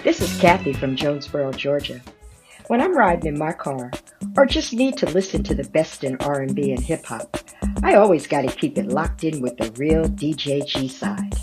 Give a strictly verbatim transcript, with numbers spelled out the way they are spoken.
This is Kathy from Jonesboro, Georgia. When I'm riding in my car or just need to listen to the best in R and B and hip hop, I always got to keep it locked in with the real D J G side.